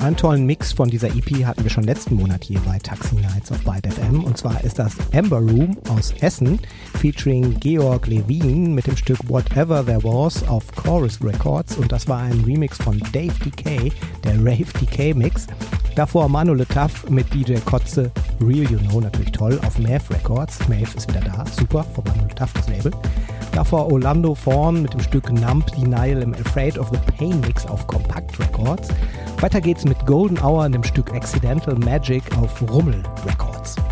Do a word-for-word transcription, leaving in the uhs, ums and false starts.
Einen tollen Mix von dieser E P hatten wir schon letzten Monat hier bei Taxi Nights auf Byte F M. Und zwar ist das Amber Room aus Essen, featuring Georg Levin mit dem Stück Whatever There Was auf Chorus Records. Und das war ein Remix von Dave D K, der Rave D K Mix. Davor Manu Le Taf mit D J Kotze, Real You Know, natürlich toll, auf Maeve Records. Maeve ist wieder da, super, von Manu Le Taf, das Label. Davor Orlando Fawn mit dem Stück Numb Denial im Afraid of the Pain Mix auf Compact Records. Weiter geht's mit Golden Hour in dem Stück Accidental Magic auf Rummel Records.